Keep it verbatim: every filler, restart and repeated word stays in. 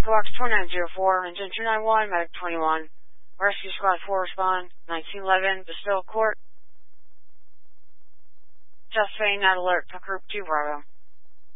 Ecobox twenty-nine oh four, Engine two ninety-one, Medic twenty-one. Rescue Squad four respond, nineteen eleven, Bastille Court. Just saying that alert to Group two Bravo.